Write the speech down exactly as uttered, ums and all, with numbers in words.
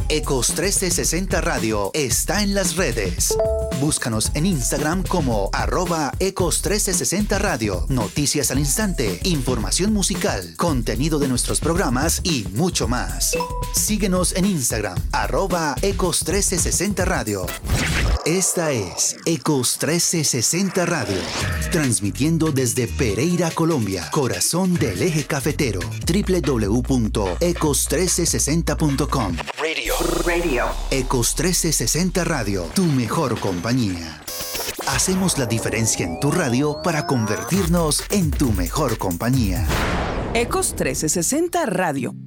Ecos trescientos sesenta Radio está en las redes. Búscanos en Instagram como arroba Ecos trescientos sesenta Radio. Noticias al instante, información musical, contenido de nuestros programas y mucho más. Síguenos en Instagram, arroba Ecos trescientos sesenta Radio. Esta es Ecos trescientos sesenta Radio, transmitiendo desde Pereira, Colombia, corazón del eje cafetero. doble u doble u doble u punto ecos trescientos sesenta punto com. Radio. Radio. Ecos trescientos sesenta Radio, tu mejor compañía. Hacemos la diferencia en tu radio para convertirnos en tu mejor compañía. Ecos trescientos sesenta Radio.